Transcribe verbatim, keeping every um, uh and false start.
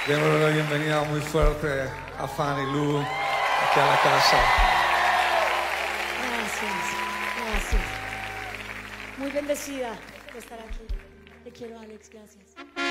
Démosle la bienvenida muy fuerte a Fanny Lu aquí a la casa. Gracias, gracias. Muy bendecida de estar aquí. Te quiero, Alex, gracias.